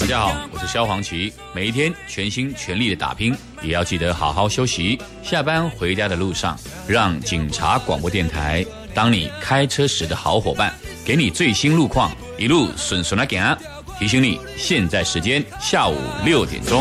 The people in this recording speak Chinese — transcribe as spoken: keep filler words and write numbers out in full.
家好，我是萧煌奇。每一天全心全力的打拼，也要记得好好休息。下班回家的路上，让警察广播电台当你开车时的好伙伴，给你最新路况，一路顺顺来行。提醒你，现在时间下午六点钟。